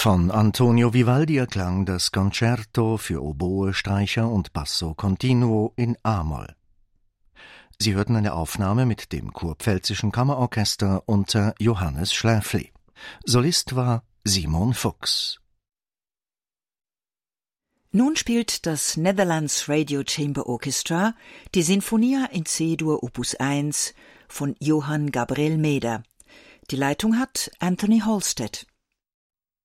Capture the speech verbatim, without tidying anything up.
Von Antonio Vivaldi erklang das Concerto für Oboe, Streicher und Basso Continuo in A-Moll. Sie hörten eine Aufnahme mit dem Kurpfälzischen Kammerorchester unter Johannes Schläfli. Solist war Simon Fuchs. Nun spielt das Netherlands Radio Chamber Orchestra die Sinfonia in C-Dur Opus eins von Johann Gabriel Meder. Die Leitung hat Anthony Halstead.